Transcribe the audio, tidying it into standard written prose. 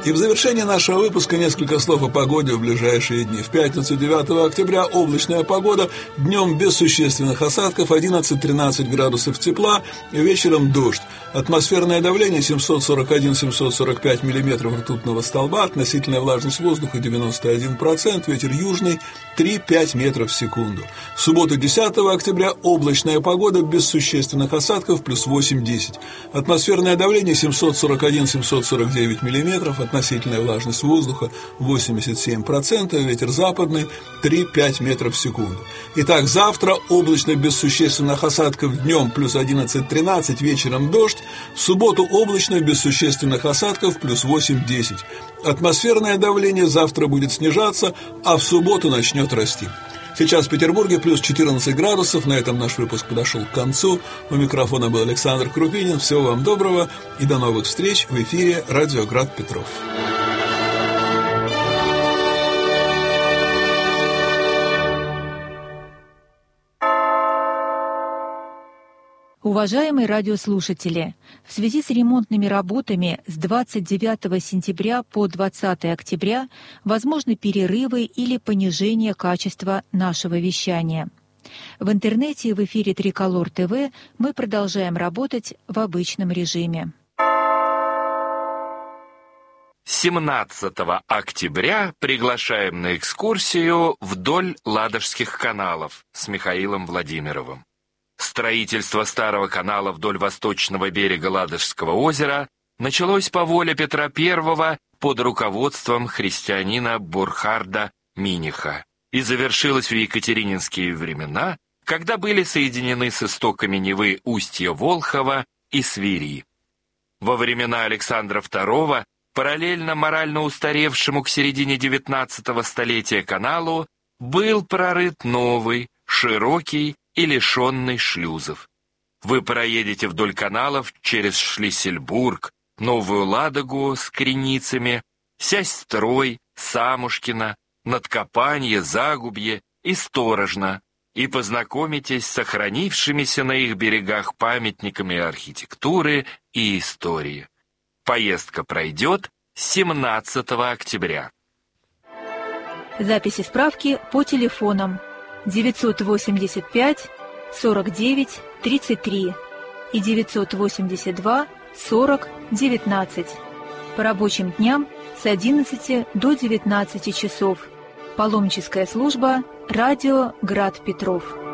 И в завершение нашего выпуска несколько слов о погоде в ближайшие дни. В пятницу 9 октября облачная погода, днем без существенных осадков, 11-13 градусов тепла, и вечером дождь. Атмосферное давление 741-745 миллиметров ртутного столба, относительная влажность воздуха 91%, ветер южный 3-5 метров в секунду. В субботу 10 октября облачная погода без существенных осадков, плюс 8-10. Атмосферное давление 741-749 миллиметров, относительная влажность воздуха 87%, ветер западный 3-5 метров в секунду. Итак, завтра облачно без существенных осадков, днем плюс 11-13, вечером дождь. В субботу облачно без существенных осадков, плюс 8-10. Атмосферное давление завтра будет снижаться, а в субботу начнет расти. Сейчас в Петербурге плюс 14 градусов. На этом наш выпуск подошел к концу. У микрофона был Александр Крупинин. Всего вам доброго и до новых встреч в эфире «Радио Град Петров». Уважаемые радиослушатели, в связи с ремонтными работами с 29 сентября по 20 октября возможны перерывы или понижение качества нашего вещания. В интернете и в эфире Триколор ТВ мы продолжаем работать в обычном режиме. 17 октября приглашаем на экскурсию вдоль Ладожских каналов с Михаилом Владимировым. Строительство старого канала вдоль восточного берега Ладожского озера началось по воле Петра I под руководством христианина Бурхарда Миниха и завершилось в екатерининские времена, когда были соединены с истоками Невы устья Волхова и Свири. Во времена Александра II, параллельно морально устаревшему к середине XIX столетия каналу, был прорыт новый, широкий и лишенный шлюзов. Вы проедете вдоль каналов через Шлиссельбург, Новую Ладогу с Креницами, Сясь-Строй, Самушкино, Надкопанье, Загубье и Сторожно и познакомитесь с сохранившимися на их берегах памятниками архитектуры и истории. Поездка пройдет 17 октября. Записи справки по телефонам 985 49 33 и 982 40 19. По рабочим дням с 11 до 19 часов. Паломническая служба «Радио Град Петров».